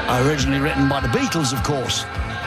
Originally written by the Beatles, of course.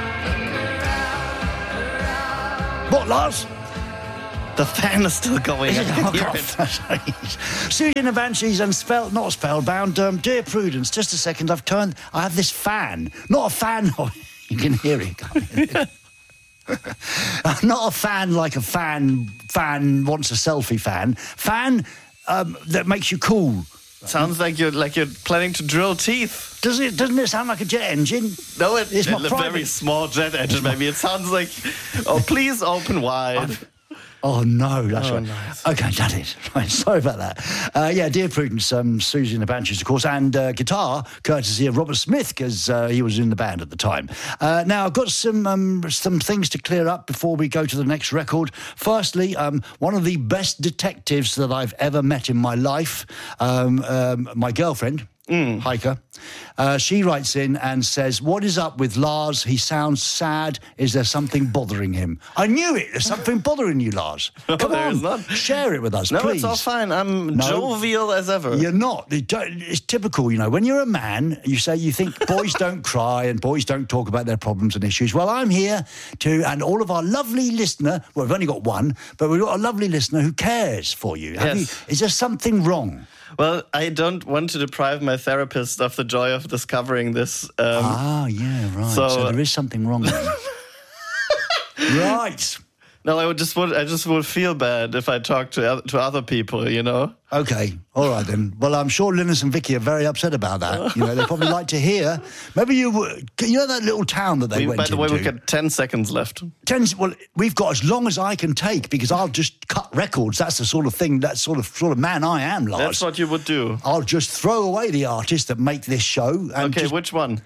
What, Lars? The fan is still going. I can hear it. Susie and the Banshees and not spellbound. Dear Prudence, just a second. I have this fan, not a fan. You can hear it. Can't you? Not a fan like a fan wants a selfie fan. Fan that makes you cool. Sounds like you're planning to drill teeth. Doesn't it sound like a jet engine? No, it's a very small jet engine. Maybe it sounds like. Oh, please open wide. Oh, no, that's right. Nice. OK, done it. Right, sorry about that. Dear Prudence, Susie and the Banshees, of course, and guitar, courtesy of Robert Smith, because he was in the band at the time. Now, I've got some things to clear up before we go to the next record. Firstly, one of the best detectives that I've ever met in my life, my girlfriend, Heike, she writes in and says, what is up with Lars? He sounds sad. Is there something bothering him? I knew it. There's something bothering you, Lars. Come on, not. Share it with us, No, please. it's all fine. I'm jovial as ever. You're not. It's typical, when you're a man, you think boys don't cry and boys don't talk about their problems and issues. Well, I'm here and all of our lovely listener, well, we've only got one, but we've got a lovely listener who cares for you. Yes. Is there something wrong? Well, I don't want to deprive my therapist of the joy of discovering this. Yeah, right. So there is something wrong with you. Right. No, I just would feel bad if I talked to other people, Okay, all right then. Well, I'm sure Linus and Vicky are very upset about that. They probably like to hear. Maybe that little town that they went into. By the way, we've got 10 seconds left. Well, we've got as long as I can take because I'll just cut records. That's the sort of thing, that sort of man I am, Lars. That's what you would do. I'll just throw away the artists that make this show. And which one?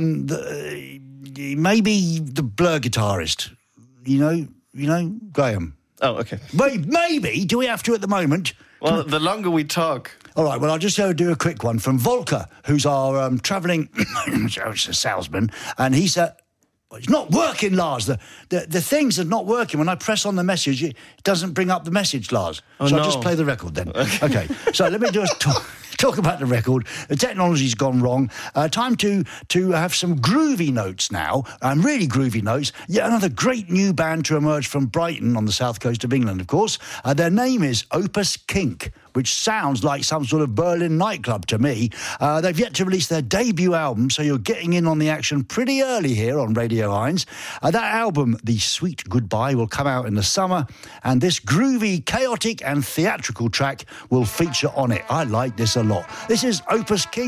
Maybe the Blur guitarist. Graham. Oh, okay. Maybe. Do we have to at the moment? Well, the longer we talk. All right, well, I'll just do a quick one from Volker, who's our travelling salesman, and he said, it's not working, Lars. The things are not working. When I press on the message, it doesn't bring up the message, Lars. I'll just play the record then. Okay. So let me just talk about the record. The technology's gone wrong. Time to have some groovy notes now, really groovy notes. Yet another great new band to emerge from Brighton on the south coast of England, of course. Their name is Opus Kink, which sounds like some sort of Berlin nightclub to me. They've yet to release their debut album, so you're getting in on the action pretty early here on Radio Heinz. That album, The Sweet Goodbye, will come out in the summer, and this groovy, chaotic and theatrical track will feature on it. I like this a lot. This is Opus Kink.